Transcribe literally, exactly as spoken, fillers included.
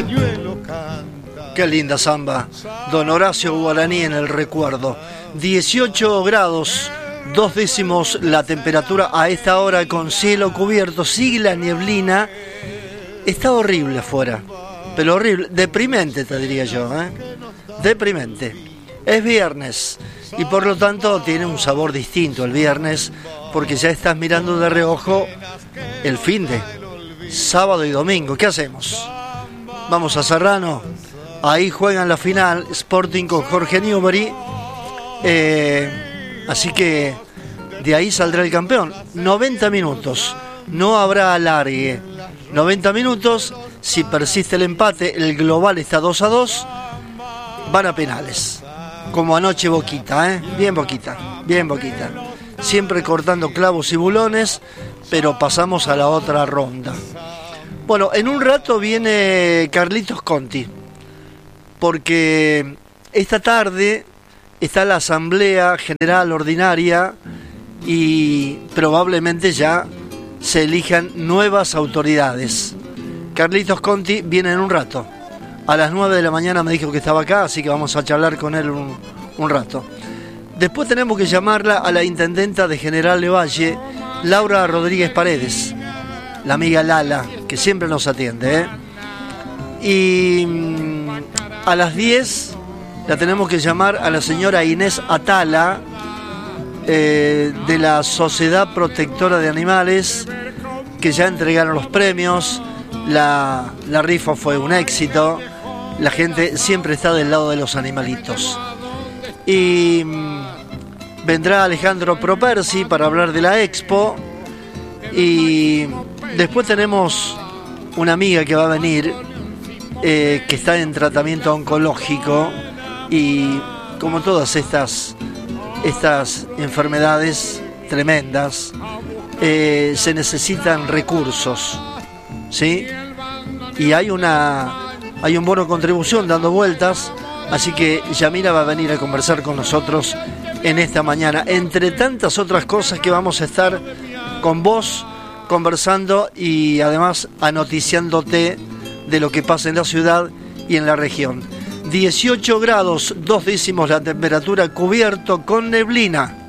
pañuelo canta. Qué linda samba. Don Horacio Guaraní en el recuerdo. dieciocho grados, dos décimos la temperatura a esta hora con cielo cubierto. Sigue la nieblina. Está horrible afuera. Pero horrible. Deprimente, te diría yo, ¿eh? Deprimente. Es viernes. Y por lo tanto tiene un sabor distinto el viernes. Porque ya estás mirando de reojo el fin de sábado y domingo. ¿Qué hacemos? Vamos a Serrano. Ahí juegan la final Sporting con Jorge Newbery. Eh, así que de ahí saldrá el campeón. noventa minutos. No habrá alargue. noventa minutos. Si persiste el empate, el global está dos a dos. Van a penales. Como anoche Boquita, ¿eh? Bien Boquita. Bien Boquita. Siempre cortando clavos y bulones, pero pasamos a la otra ronda. Bueno, en un rato viene Carlitos Conti, porque esta tarde está la Asamblea General Ordinaria y probablemente ya se elijan nuevas autoridades. Carlitos Conti viene en un rato. A las nueve de la mañana me dijo que estaba acá, así que vamos a charlar con él un, un rato. Después tenemos que llamarla a la intendenta de General Lavalle, Laura Rodríguez Paredes, la amiga Lala, que siempre nos atiende, ¿eh? Y mmm, a las diez la tenemos que llamar a la señora Inés Atala, eh, de la Sociedad Protectora de Animales, que ya entregaron los premios. La, la rifa fue un éxito. La gente siempre está del lado de los animalitos. Y mmm, vendrá Alejandro Propersi para hablar de la Expo. Y después tenemos una amiga que va a venir, eh, que está en tratamiento oncológico. Y como todas estas, estas enfermedades tremendas, eh, se necesitan recursos, ¿sí? Y hay una hay un bono contribución dando vueltas. Así que Yamira va a venir a conversar con nosotros en esta mañana, entre tantas otras cosas que vamos a estar con vos conversando y además anoticiándote de lo que pasa en la ciudad y en la región. dieciocho grados, dos décimos la temperatura, cubierto con neblina.